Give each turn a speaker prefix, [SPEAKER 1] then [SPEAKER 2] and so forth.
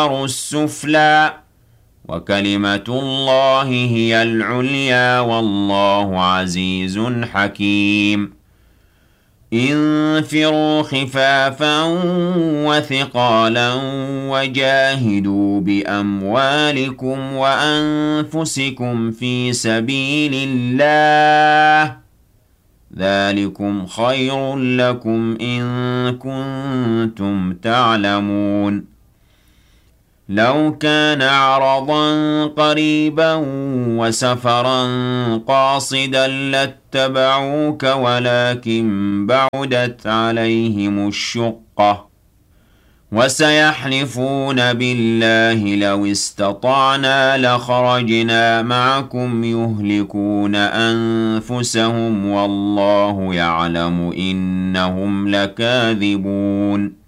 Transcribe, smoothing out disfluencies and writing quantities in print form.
[SPEAKER 1] السفلى وكلمة الله هي العليا والله عزيز حكيم انفروا خفافا وثقالا وجاهدوا بأموالكم وأنفسكم في سبيل الله ذلكم خير لكم إن كنتم تعلمون لو كان عرضا قريبا وسفرا قاصدا لاتبعوك ولكن بعدت عليهم الشقة وسيحلفون بالله لو استطعنا لخرجنا معكم يهلكون أنفسهم والله يعلم إنهم لكاذبون